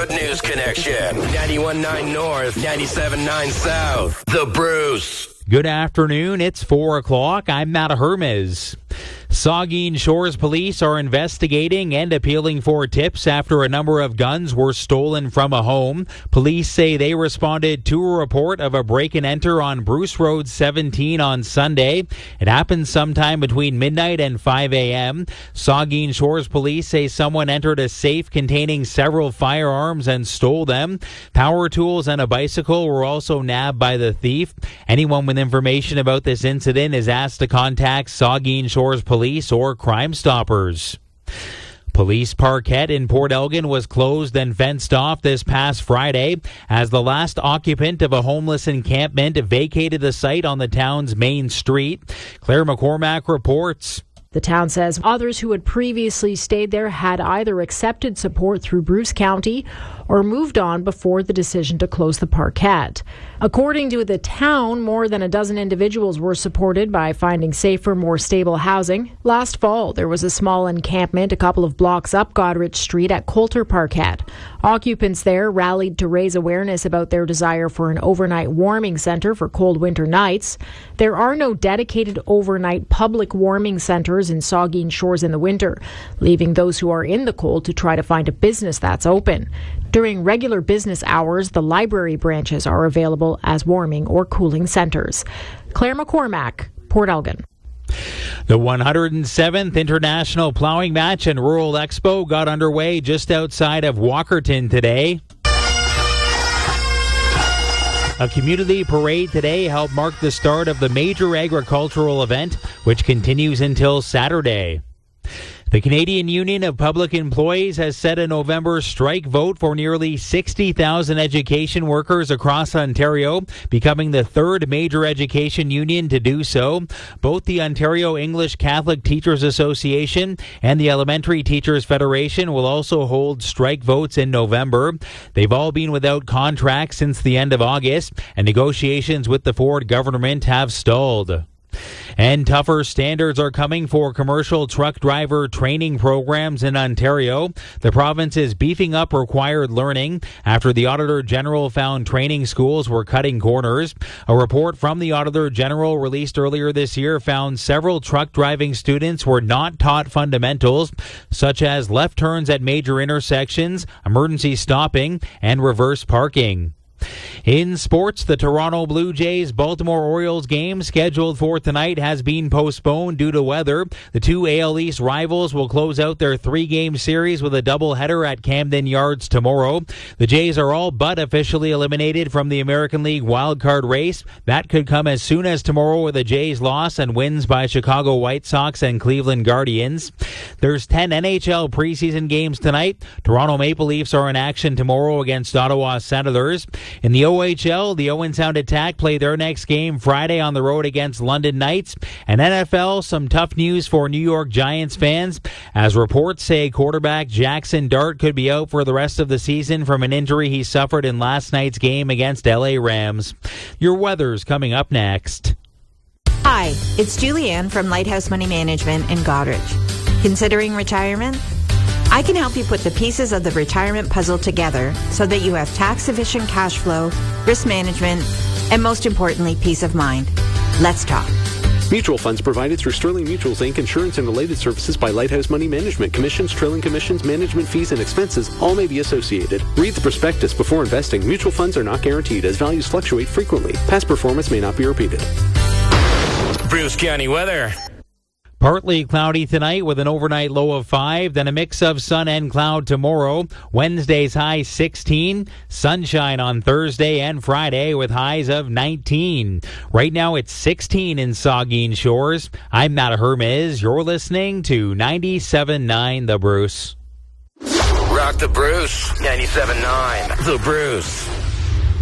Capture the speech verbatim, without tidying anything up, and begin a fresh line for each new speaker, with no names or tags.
Good News Connection. ninety-one point nine North, ninety-seven point nine South. The Bruce.
Good afternoon. It's four o'clock. I'm Matt Hermes. Saugeen Shores police are investigating and appealing for tips after a number of guns were stolen from a home. Police say they responded to a report of a break-and-enter on Bruce Road seventeen on Sunday. It happened sometime between midnight and five a.m. Saugeen Shores police say someone entered a safe containing several firearms and stole them. Power tools and a bicycle were also nabbed by the thief. Anyone with information about this incident is asked to contact Saugeen Shores Police or Crime Stoppers. Police Parkette in Port Elgin was closed and fenced off this past Friday as the last occupant of a homeless encampment vacated the site on the town's main street. Claire McCormack reports.
The town says others who had previously stayed there had either accepted support through Bruce County or moved on before the decision to close the Parkette. According to the town, more than a dozen individuals were supported by finding safer, more stable housing. Last fall, there was a small encampment a couple of blocks up Goderich Street at Coulter Parkette. Occupants there rallied to raise awareness about their desire for an overnight warming centre for cold winter nights. There are no dedicated overnight public warming centres in Saugeen Shores in the winter, leaving those who are in the cold to try to find a business that's open. During regular business hours, the library branches are available as warming or cooling centres. Claire McCormack, Port Elgin.
The one hundred seventh International Plowing Match and Rural Expo got underway just outside of Walkerton today. A community parade today helped mark the start of the major agricultural event, which continues until Saturday. The Canadian Union of Public Employees has set a November strike vote for nearly sixty thousand education workers across Ontario, becoming the third major education union to do so. Both the Ontario English Catholic Teachers Association and the Elementary Teachers Federation will also hold strike votes in November. They've all been without contracts since the end of August, and negotiations with the Ford government have stalled. And tougher standards are coming for commercial truck driver training programs in Ontario. The province is beefing up required learning after the Auditor General found training schools were cutting corners. A report from the Auditor General released earlier this year found several truck driving students were not taught fundamentals, such as left turns at major intersections, emergency stopping, and reverse parking. In sports, the Toronto Blue Jays Baltimore Orioles game scheduled for tonight has been postponed due to weather. The two A L East rivals will close out their three-game series with a doubleheader at Camden Yards tomorrow. The Jays are all but officially eliminated from the American League wildcard race. That could come as soon as tomorrow with a Jays loss and wins by Chicago White Sox and Cleveland Guardians. There's ten N H L preseason games tonight. Toronto Maple Leafs are in action tomorrow against Ottawa Senators. In the O H L, the Owen Sound Attack play their next game Friday on the road against London Knights. And N F L, some tough news for New York Giants fans, as reports say quarterback Jackson Dart could be out for the rest of the season from an injury he suffered in last night's game against L A Rams. Your weather's coming up next.
Hi, it's Julianne from Lighthouse Money Management in Goderich. Considering retirement? I can help you put the pieces of the retirement puzzle together so that you have tax-efficient cash flow, risk management, and most importantly, peace of mind. Let's talk.
Mutual funds provided through Sterling Mutuals, Incorporated. Insurance and related services by Lighthouse Money Management. Commissions, trailing commissions, management fees, and expenses all may be associated. Read the prospectus before investing. Mutual funds are not guaranteed as values fluctuate frequently. Past performance may not be repeated.
Bruce County weather.
Partly cloudy tonight with an overnight low of five, then a mix of sun and cloud tomorrow. Wednesday's high sixteen, sunshine on Thursday and Friday with highs of nineteen. Right now it's sixteen in Saugeen Shores. I'm Matt Hermes. You're listening to ninety-seven point nine The Bruce.
Rock the Bruce. ninety-seven point nine The Bruce.